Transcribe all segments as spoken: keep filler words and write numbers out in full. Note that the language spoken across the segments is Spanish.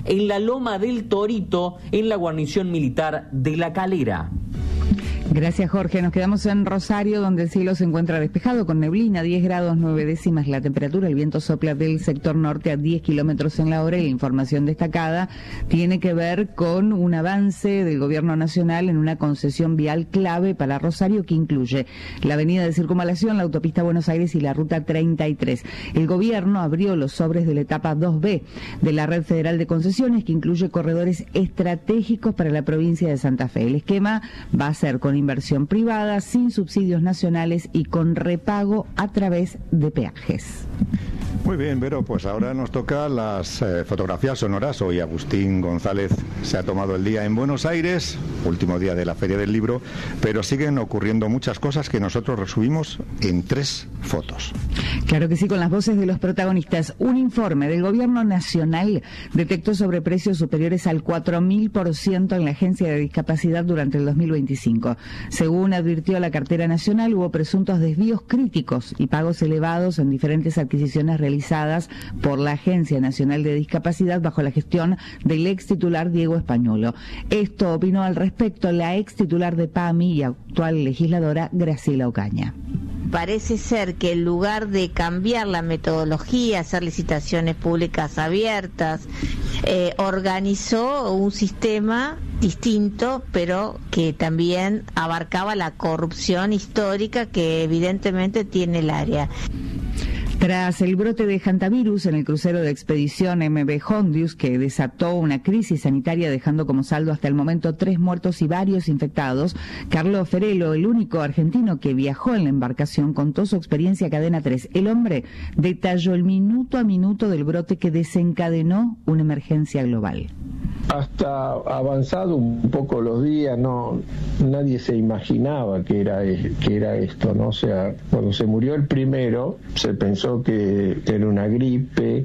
en la Loma del Torito, en la guarnición militar de La Calera. Gracias, Jorge. Nos quedamos en Rosario, donde el cielo se encuentra despejado con neblina, diez grados nueve décimas la temperatura. El viento sopla del sector norte a diez kilómetros en la hora y la información destacada tiene que ver con un avance del gobierno nacional en una concesión vial clave para Rosario que incluye la avenida de Circunvalación, la autopista Buenos Aires y la ruta treinta y tres. El gobierno abrió los sobres de la etapa dos B de la red federal de concesiones que incluye corredores estratégicos para la provincia de Santa Fe. El esquema va a ser con inversión privada, sin subsidios nacionales y con repago a través de peajes. Muy bien, Vero, pues ahora nos toca las eh, fotografías sonoras. Hoy Agustín González se ha tomado el día en Buenos Aires, último día de la Feria del Libro, pero siguen ocurriendo muchas cosas que nosotros resumimos en tres fotos. Claro que sí, con las voces de los protagonistas. Un informe del Gobierno Nacional detectó sobreprecios superiores al cuatro mil por ciento en la Agencia de Discapacidad durante el dos mil veinticinco. Según advirtió la cartera nacional, hubo presuntos desvíos críticos y pagos elevados en diferentes adquisiciones realizadas por la Agencia Nacional de Discapacidad bajo la gestión del ex titular Diego Españolo. Esto opinó al respecto la ex titular de P A M I y actual legisladora Graciela Ocaña. Parece ser que en lugar de cambiar la metodología, hacer licitaciones públicas abiertas, eh, organizó un sistema distinto, pero que también abarcaba la corrupción histórica que evidentemente tiene el área. Tras el brote de hantavirus en el crucero de expedición M V Hondius, que desató una crisis sanitaria dejando como saldo hasta el momento tres muertos y varios infectados, Carlos Ferelo, el único argentino que viajó en la embarcación, contó su experiencia a Cadena tres. El hombre detalló el minuto a minuto del brote que desencadenó una emergencia global. Hasta avanzado un poco los días, no, nadie se imaginaba que era, que era esto, ¿no? O sea, cuando se murió el primero, se pensó que era una gripe.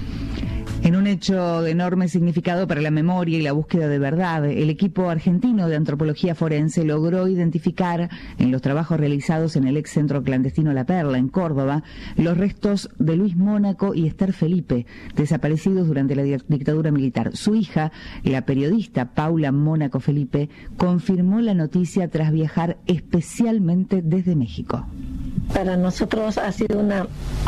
En un hecho de enorme significado para la memoria y la búsqueda de verdad, el equipo argentino de antropología forense logró identificar, en los trabajos realizados en el ex centro clandestino La Perla, en Córdoba, los restos de Luis Mónaco y Esther Felipe, desaparecidos durante la dictadura militar. Su hija, la periodista Paula Mónaco Felipe, confirmó la noticia tras viajar especialmente desde México. Para nosotros ha sido una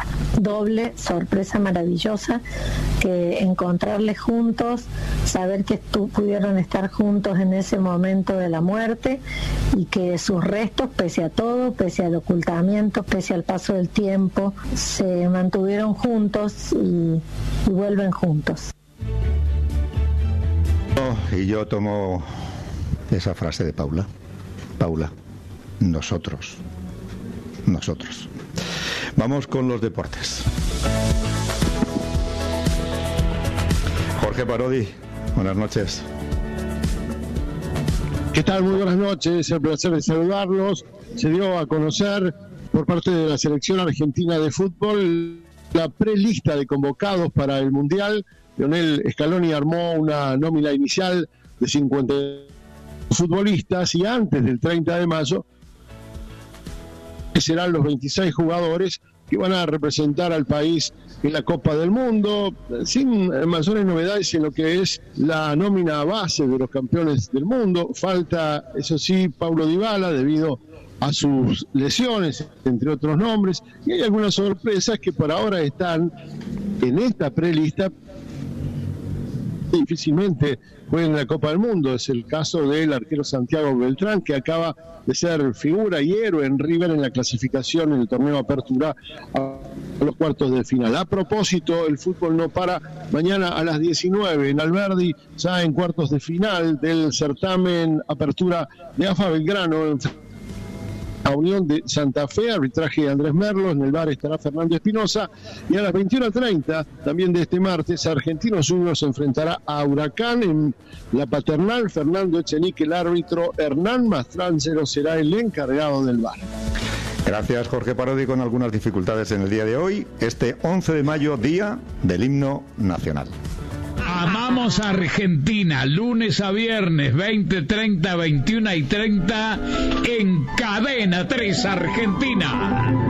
doble sorpresa maravillosa, que encontrarles juntos, saber que estu- pudieron estar juntos en ese momento de la muerte y que sus restos, pese a todo, pese al ocultamiento, pese al paso del tiempo, se mantuvieron juntos y, y vuelven juntos. Oh, y yo tomo esa frase de Paula. Paula, nosotros. Nosotros. Vamos con los deportes. Jorge Parodi, buenas noches. ¿Qué tal? Muy buenas noches, el placer de saludarlos. Se dio a conocer por parte de la selección argentina de fútbol la prelista de convocados para el Mundial. Lionel Scaloni armó una nómina inicial de cincuenta futbolistas y antes del treinta de mayo serán los veintiséis jugadores que van a representar al país en la Copa del Mundo, sin mayores novedades en lo que es la nómina base de los campeones del mundo. Falta, eso sí, Paulo Dybala debido a sus lesiones, entre otros nombres, y hay algunas sorpresas que por ahora están en esta prelista. Difícilmente jueguen en la Copa del Mundo. Es el caso del arquero Santiago Beltrán, que acaba de ser figura y héroe en River en la clasificación en el torneo Apertura a los cuartos de final. A propósito, el fútbol no para. Mañana a las diecinueve en Alberdi, ya en cuartos de final del certamen Apertura de A F A Belgrano, en a Unión de Santa Fe, arbitraje de Andrés Merlos. En el bar estará Fernando Espinosa, y a las veintiuna treinta también de este martes, Argentinos Juniors se enfrentará a Huracán en la Paternal. Fernando Echenique el árbitro, Hernán Mastrangelo será el encargado del bar. Gracias, Jorge Parodi, con algunas dificultades en el día de hoy, este once de mayo, día del himno nacional. Amamos a Argentina, lunes a viernes, veinte treinta, veintiuna y treinta, en Cadena tres Argentina.